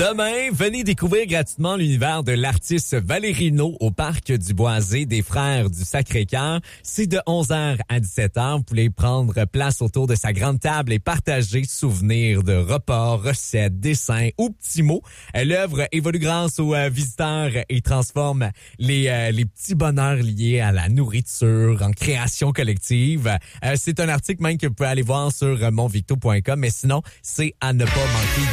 Demain, venez découvrir gratuitement l'univers de l'artiste Valérie No au parc du Boisé des Frères du Sacré-Cœur. C'est de 11h à 17h. Vous pouvez prendre place autour de sa grande table et partager souvenirs de repas, recettes, dessins ou petits mots. L'œuvre évolue grâce aux visiteurs et transforme les petits bonheurs liés à la nourriture en création collective. C'est un article même que vous pouvez aller voir sur monvicto.com, mais sinon, c'est à ne pas manquer